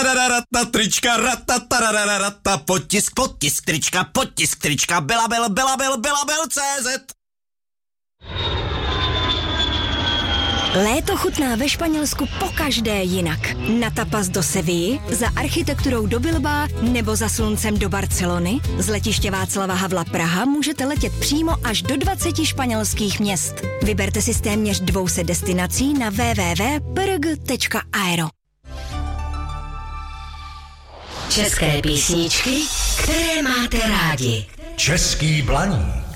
Rata trička, rata tarararata, potisk trička, Belabel, CZ. Léto chutná ve Španělsku pokaždé jinak. Na tapas do Sevilly, za architekturou do Bilbaa nebo za sluncem do Barcelony. Z letiště Václava Havla Praha můžete letět přímo až do 20 španělských měst. Vyberte si z téměř 200 destinací na www.prg.aero. České písničky, které máte rádi. Český Blaník.